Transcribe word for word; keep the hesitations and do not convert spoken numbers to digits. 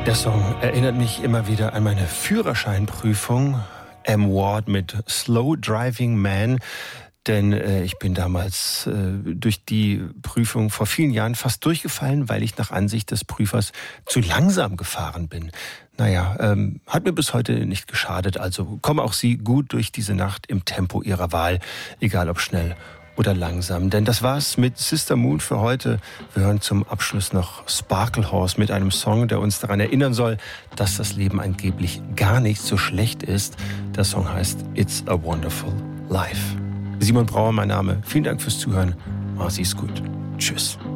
Der Song erinnert mich immer wieder an meine Führerscheinprüfung. M. Ward mit Slow Driving Man. Denn äh, ich bin damals äh, durch die Prüfung vor vielen Jahren fast durchgefallen, weil ich nach Ansicht des Prüfers zu langsam gefahren bin. Naja, ähm, hat mir bis heute nicht geschadet. Also kommen auch Sie gut durch diese Nacht im Tempo Ihrer Wahl, egal ob schnell oder langsam. Denn das war's mit Sister Moon für heute. Wir hören zum Abschluss noch Sparklehorse mit einem Song, der uns daran erinnern soll, dass das Leben angeblich gar nicht so schlecht ist. Der Song heißt It's a Wonderful Life. Simon Brauer, mein Name. Vielen Dank fürs Zuhören. Mach's gut. Tschüss.